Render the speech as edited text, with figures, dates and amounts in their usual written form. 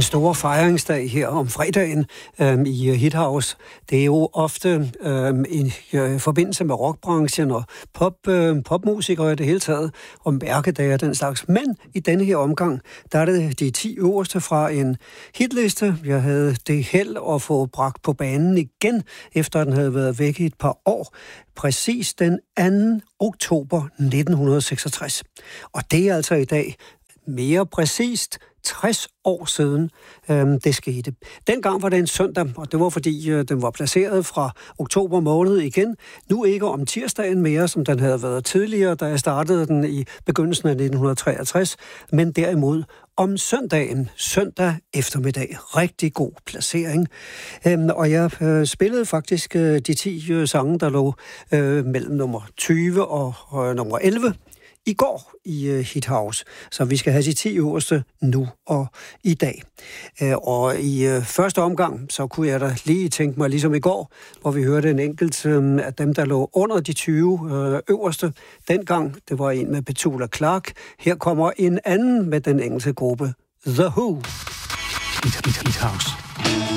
store fejringsdag her om fredagen i Hithouse. Det er jo ofte i forbindelse med rockbranchen og popmusikere i det hele taget, og mærkedage og den slags. Men i denne her omgang, der er det de 10 øverste fra en hitliste. Jeg havde det held at få bragt på banen igen, efter den havde været væk i et par år. Præcis den 2. oktober 1966. Og det er altså i dag mere præcist 60 år siden det skete. Dengang var det en søndag, og det var fordi den var placeret fra oktober måned igen. Nu ikke om tirsdagen mere, som den havde været tidligere, da jeg startede den i begyndelsen af 1963, men derimod om søndagen, søndag eftermiddag. Rigtig god placering. Og jeg spillede faktisk de 10 sange, der lå mellem nummer 20 og nummer 11 i går i Hithouse. Så vi skal have de 10 øverste nu og i dag. Og i første omgang, så kunne jeg da lige tænke mig, ligesom i går, hvor vi hørte en enkelt af dem, der lå under de 20 øverste. Dengang, det var en med Petula Clark. Her kommer en anden med den engelske gruppe The Who. Hithouse.